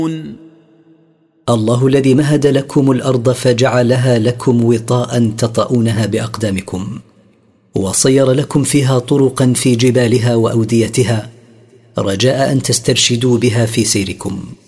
الله الذي مهد لكم الأرض فجعلها لكم وطاء تطؤونها بأقدامكم، وصير لكم فيها طرقا في جبالها وأوديتها، رجاء أن تسترشدوا بها في سيركم.